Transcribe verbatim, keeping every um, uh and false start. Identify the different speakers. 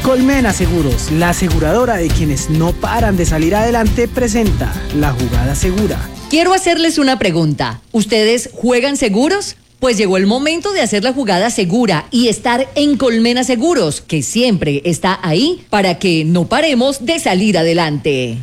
Speaker 1: Colmena Seguros, la aseguradora de quienes no paran de salir adelante, presenta La Jugada Segura.
Speaker 2: Quiero hacerles una pregunta. ¿Ustedes juegan seguros? Pues llegó el momento de hacer la jugada segura y estar en Colmena Seguros, que siempre está ahí para que no paremos de salir adelante.